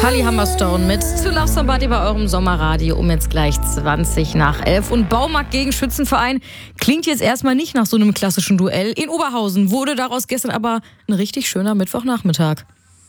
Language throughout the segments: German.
Cully Hammerstone mit To Love Somebody bei eurem Sommerradio um jetzt gleich 11:20. Und Baumarkt gegen Schützenverein klingt jetzt erstmal nicht nach so einem klassischen Duell. In Oberhausen wurde daraus gestern aber ein richtig schöner Mittwochnachmittag.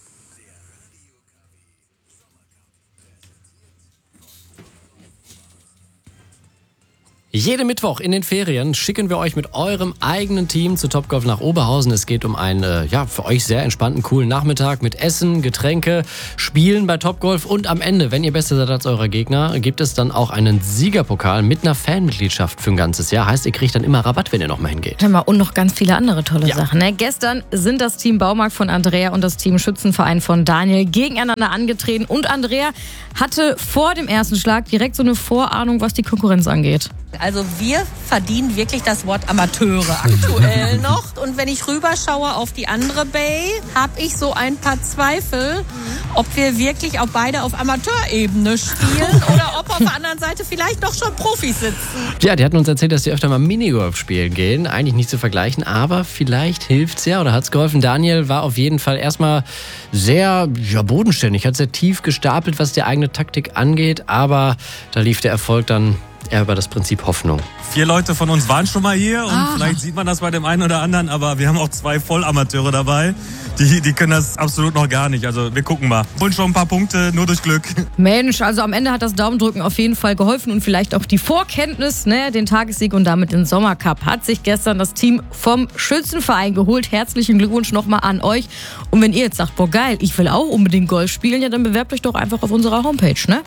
Jeden Mittwoch in den Ferien schicken wir euch mit eurem eigenen Team zu Topgolf nach Oberhausen. Es geht um einen, für euch sehr entspannten, coolen Nachmittag mit Essen, Getränke, Spielen bei Topgolf und am Ende, wenn ihr besser seid als eurer Gegner, gibt es dann auch einen Siegerpokal mit einer Fanmitgliedschaft für ein ganzes Jahr. Heißt, ihr kriegt dann immer Rabatt, wenn ihr nochmal hingeht. Und noch ganz viele andere tolle Sachen. Ne? Gestern sind das Team Baumarkt von Andrea und das Team Schützenverein von Daniel gegeneinander angetreten. Und Andrea hatte vor dem ersten Schlag direkt so eine Vorahnung, was die Konkurrenz angeht. Also wir verdienen wirklich das Wort Amateure aktuell noch. Und wenn ich rüberschaue auf die andere Bay, habe ich so ein paar Zweifel, ob wir wirklich auch beide auf Amateurebene spielen oder ob auf der anderen Seite vielleicht doch schon Profis sitzen. Ja, die hatten uns erzählt, dass die öfter mal Minigolf spielen gehen. Eigentlich nicht zu vergleichen, aber vielleicht hilft's ja oder hat's geholfen. Daniel war auf jeden Fall erstmal sehr bodenständig, hat sehr tief gestapelt, was die eigene Taktik angeht. Aber da lief der Erfolg dann eher über das Prinzip Hoffnung. 4 Leute von uns waren schon mal hier und vielleicht sieht man das bei dem einen oder anderen, aber wir haben auch 2 Vollamateure dabei. Die können das absolut noch gar nicht. Also wir gucken mal. Holen schon ein paar Punkte, nur durch Glück. Mensch, also am Ende hat das Daumendrücken auf jeden Fall geholfen und vielleicht auch die Vorkenntnis, den Tagessieg und damit den Sommercup hat sich gestern das Team vom Schützenverein geholt. Herzlichen Glückwunsch nochmal an euch. Und wenn ihr jetzt sagt, boah geil, ich will auch unbedingt Golf spielen, ja dann bewerbt euch doch einfach auf unserer Homepage, ne?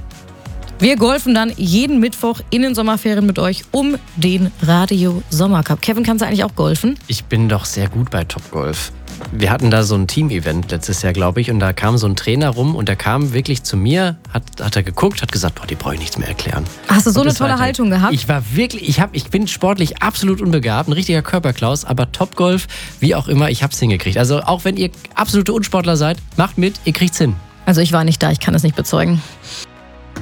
Wir golfen dann jeden Mittwoch in den Sommerferien mit euch um den Radio Sommercup. Kevin, kannst du eigentlich auch golfen? Ich bin doch sehr gut bei Topgolf. Wir hatten da so ein Team-Event letztes Jahr, glaube ich, und da kam so ein Trainer rum und der kam wirklich zu mir, hat er geguckt, hat gesagt, boah, die brauche ich nichts mehr erklären. Hast du so eine tolle Haltung gehabt? Ich war wirklich, ich bin sportlich absolut unbegabt, ein richtiger Körperklaus, aber Topgolf, wie auch immer, ich hab's hingekriegt. Also auch wenn ihr absolute Unsportler seid, macht mit, ihr kriegt's hin. Also ich war nicht da, ich kann es nicht bezeugen.